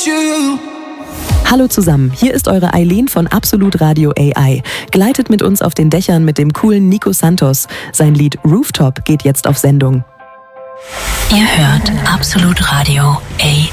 you. Hallo zusammen, hier ist eure Eileen von Absolut Radio AI. Gleitet mit uns auf den Dächern mit dem coolen Nico Santos. Sein Lied Rooftop geht jetzt auf Sendung. Ihr hört Absolut Radio AI.